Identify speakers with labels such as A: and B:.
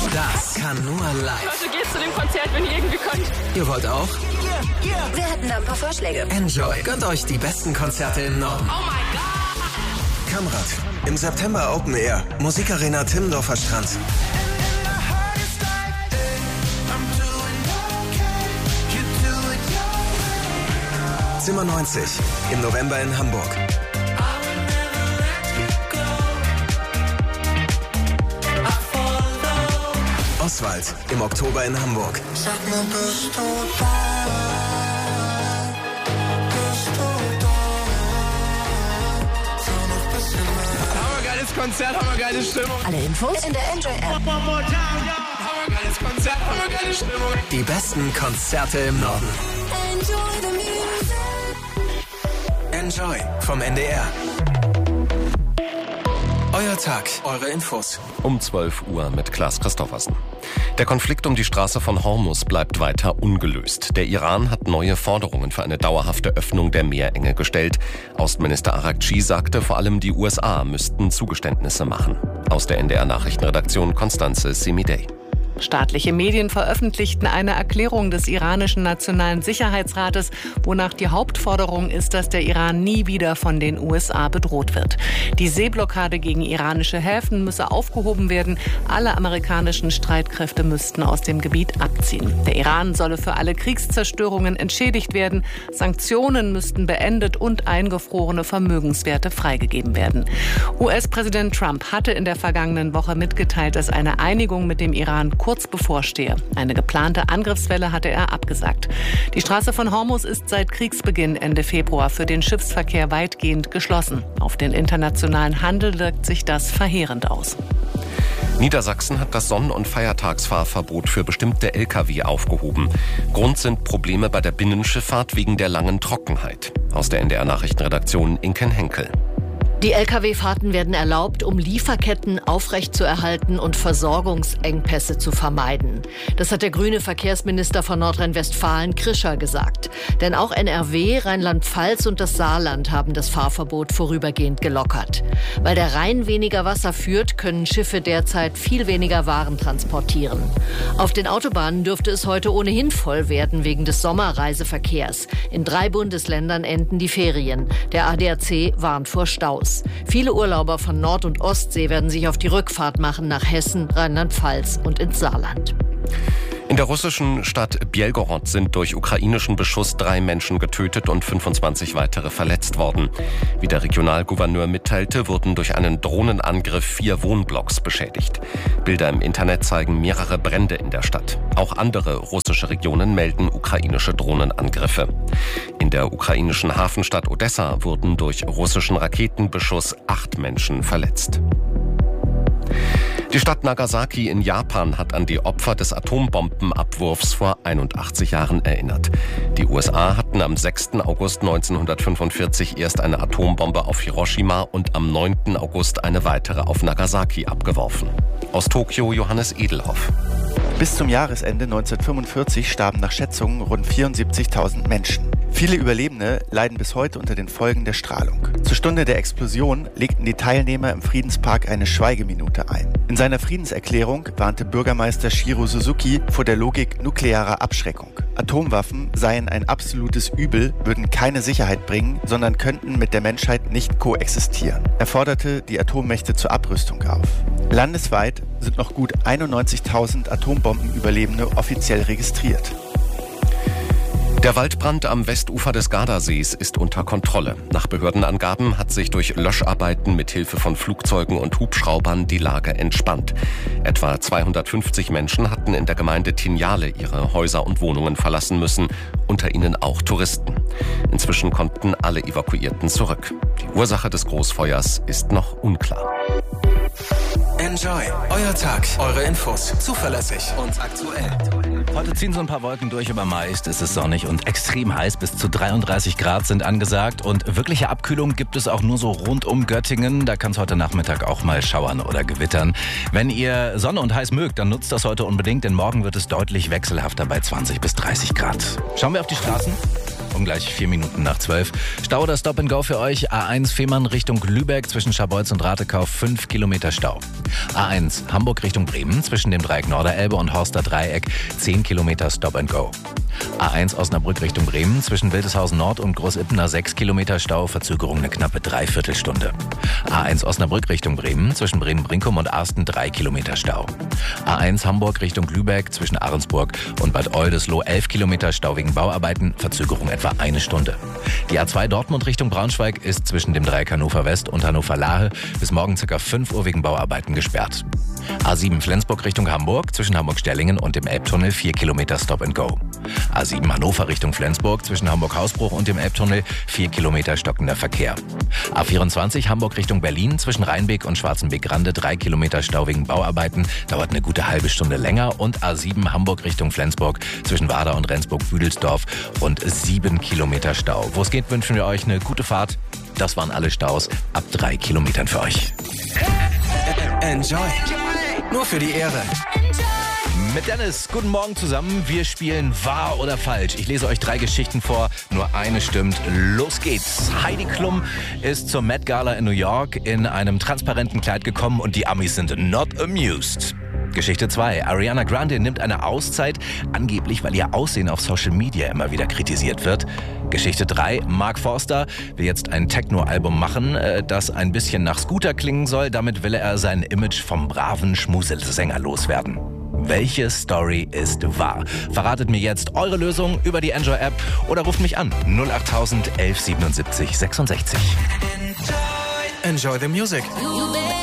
A: Das kann nur live.
B: Also geht zu dem Konzert, wenn ihr irgendwie könnt.
A: Ihr wollt auch?
C: Wir hätten da ein paar Vorschläge.
A: Enjoy. Gönnt euch die besten Konzerte im Norden.
B: Oh mein Gott!
A: Kamrad. Im September Open Air. Musikarena Timmendorfer Strand. Zimmer 90. Im November in Hamburg. Oswald. Im Oktober in Hamburg.
D: Sag mir, bist du da? Bist du da? Fahr noch ein bisschen mehr.
E: Hammergeiles Konzert, hammergeile Stimmung.
C: Alle Infos in der Enjoy App.
E: Hammergeiles Konzert, hammergeile Stimmung.
A: Die besten Konzerte im Norden.
C: Enjoy the music.
A: Enjoy vom NDR. Euer Tag, eure Infos.
F: Um 12 Uhr mit Klaas Christoffersen. Der Konflikt um die Straße von Hormuz bleibt weiter ungelöst. Der Iran hat neue Forderungen für eine dauerhafte Öffnung der Meerenge gestellt. Außenminister Araghchi sagte, vor allem die USA müssten Zugeständnisse machen. Aus der NDR-Nachrichtenredaktion Konstanze Semidey.
G: Staatliche Medien veröffentlichten eine Erklärung des iranischen Nationalen Sicherheitsrates, wonach die Hauptforderung ist, dass der Iran nie wieder von den USA bedroht wird. Die Seeblockade gegen iranische Häfen müsse aufgehoben werden. Alle amerikanischen Streitkräfte müssten aus dem Gebiet abziehen. Der Iran solle für alle Kriegszerstörungen entschädigt werden. Sanktionen müssten beendet und eingefrorene Vermögenswerte freigegeben werden. US-Präsident Trump hatte in der vergangenen Woche mitgeteilt, dass eine Einigung mit dem Iran kurz bevorstehe. Eine geplante Angriffswelle hatte er abgesagt. Die Straße von Hormuz ist seit Kriegsbeginn Ende Februar für den Schiffsverkehr weitgehend geschlossen. Auf den internationalen Handel wirkt sich das verheerend aus.
F: Niedersachsen hat das Sonnen- und Feiertagsfahrverbot für bestimmte Lkw aufgehoben. Grund sind Probleme bei der Binnenschifffahrt wegen der langen Trockenheit. Aus der NDR-Nachrichtenredaktion Inken Henkel.
H: Die Lkw-Fahrten werden erlaubt, um Lieferketten aufrechtzuerhalten und Versorgungsengpässe zu vermeiden. Das hat der grüne Verkehrsminister von Nordrhein-Westfalen, Krischer, gesagt. Denn auch NRW, Rheinland-Pfalz und das Saarland haben das Fahrverbot vorübergehend gelockert. Weil der Rhein weniger Wasser führt, können Schiffe derzeit viel weniger Waren transportieren. Auf den Autobahnen dürfte es heute ohnehin voll werden wegen des Sommerreiseverkehrs. In 3 Bundesländern enden die Ferien. Der ADAC warnt vor Staus. Viele Urlauber von Nord- und Ostsee werden sich auf die Rückfahrt machen nach Hessen, Rheinland-Pfalz und ins Saarland.
F: In der russischen Stadt Bjelgorod sind durch ukrainischen Beschuss 3 Menschen getötet und 25 weitere verletzt worden. Wie der Regionalgouverneur mitteilte, wurden durch einen Drohnenangriff 4 Wohnblocks beschädigt. Bilder im Internet zeigen mehrere Brände in der Stadt. Auch andere russische Regionen melden ukrainische Drohnenangriffe. In der ukrainischen Hafenstadt Odessa wurden durch russischen Raketenbeschuss 8 Menschen verletzt. Die Stadt Nagasaki in Japan hat an die Opfer des Atombombenabwurfs vor 81 Jahren erinnert. Die USA hatten am 6. August 1945 erst eine Atombombe auf Hiroshima und am 9. August eine weitere auf Nagasaki abgeworfen. Aus Tokio Johannes Edelhoff.
I: Bis zum Jahresende 1945 starben nach Schätzungen rund 74.000 Menschen. Viele Überlebende leiden bis heute unter den Folgen der Strahlung. Zur Stunde der Explosion legten die Teilnehmer im Friedenspark eine Schweigeminute ein. In seiner Friedenserklärung warnte Bürgermeister Shiro Suzuki vor der Logik nuklearer Abschreckung. Atomwaffen seien ein absolutes Übel, würden keine Sicherheit bringen, sondern könnten mit der Menschheit nicht koexistieren. Er forderte die Atommächte zur Abrüstung auf. Landesweit sind noch gut 91.000 Atombombenüberlebende offiziell registriert.
F: Der Waldbrand am Westufer des Gardasees ist unter Kontrolle. Nach Behördenangaben hat sich durch Löscharbeiten mit Hilfe von Flugzeugen und Hubschraubern die Lage entspannt. Etwa 250 Menschen hatten in der Gemeinde Tinjale ihre Häuser und Wohnungen verlassen müssen, unter ihnen auch Touristen. Inzwischen konnten alle Evakuierten zurück. Die Ursache des Großfeuers ist noch unklar.
A: Enjoy. Euer Tag, eure Infos. Zuverlässig und aktuell.
J: Heute ziehen so ein paar Wolken durch, aber meist ist es sonnig und extrem heiß. Bis zu 33 Grad sind angesagt. Und wirkliche Abkühlung gibt es auch nur so rund um Göttingen. Da kann es heute Nachmittag auch mal schauern oder gewittern. Wenn ihr Sonne und heiß mögt, dann nutzt das heute unbedingt, denn morgen wird es deutlich wechselhafter bei 20 bis 30 Grad. Schauen wir auf die Straßen. um gleich 4 Minuten nach 12. Stau oder Stop and Go für euch. A1 Fehmarn Richtung Lübeck zwischen Scharbeutz und Ratekau 5 Kilometer Stau. A1 Hamburg Richtung Bremen zwischen dem Dreieck Norderelbe und Horster Dreieck 10 Kilometer Stop and Go. A1 Osnabrück Richtung Bremen zwischen Wildeshausen Nord und Großippener 6 Kilometer Stau, Verzögerung eine knappe Dreiviertelstunde. A1 Osnabrück Richtung Bremen zwischen Bremen-Brinkum und Arsten 3 Kilometer Stau. A1 Hamburg Richtung Lübeck zwischen Ahrensburg und Bad Oldesloe 11 Kilometer Stau wegen Bauarbeiten, Verzögerung etwa 1 Stunde. Die A2 Dortmund Richtung Braunschweig ist zwischen dem Dreieck Hannover West und Hannover Lahe bis morgen ca. 5 Uhr wegen Bauarbeiten gesperrt. A7 Flensburg Richtung Hamburg zwischen Hamburg-Stellingen und dem Elbtunnel 4 Kilometer Stop and Go. A7 Hannover Richtung Flensburg zwischen Hamburg-Hausbruch und dem Elbtunnel 4 Kilometer stockender Verkehr. A24 Hamburg Richtung Berlin zwischen Rheinbeek und Schwarzenbeek-Rande 3 Kilometer Stau wegen Bauarbeiten, dauert eine gute halbe Stunde länger. Und A7 Hamburg Richtung Flensburg zwischen Wader und Rendsburg-Büdelsdorf rund 7 Kilometer Stau. Wo es geht, wünschen wir euch eine gute Fahrt. Das waren alle Staus ab 3 Kilometern für euch.
A: Enjoy. Nur für die Ehre.
J: Mit Dennis, guten Morgen zusammen. Wir spielen Wahr oder Falsch. Ich lese euch 3 Geschichten vor, nur eine stimmt. Los geht's. Heidi Klum ist zur Met Gala in New York in einem transparenten Kleid gekommen und die Amis sind not amused. Geschichte 2. Ariana Grande nimmt eine Auszeit, angeblich weil ihr Aussehen auf Social Media immer wieder kritisiert wird. Geschichte 3. Mark Forster will jetzt ein Techno-Album machen, das ein bisschen nach Scooter klingen soll. Damit will er sein Image vom braven Schmuselsänger loswerden. Welche Story ist wahr? Verratet mir jetzt eure Lösung über die Enjoy-App oder ruft mich an 08000 11 77 66.
A: Enjoy the music.